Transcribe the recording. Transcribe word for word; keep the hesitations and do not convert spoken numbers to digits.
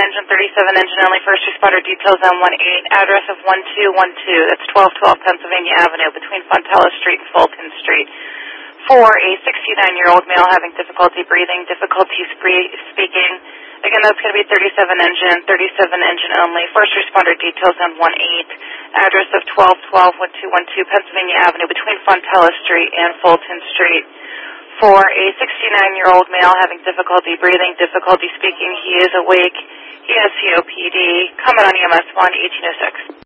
engine, thirty-seven engine only, first responder details on one eight, address of one two one two, that's twelve twelve Pennsylvania Avenue, between Fontella Street and Fulton Street, for a sixty-nine-year-old male having difficulty breathing, difficulty spree- speaking. Again, that's going to be thirty-seven engine, thirty-seven engine only, first responder details on one eight, address of twelve twelve one two one two Pennsylvania Avenue, between Fontella Street and Fulton Street, for a sixty-nine-year-old male having difficulty breathing, difficulty speaking. He is awake. He has C O P D. Comment on E M S one, eighteen oh six.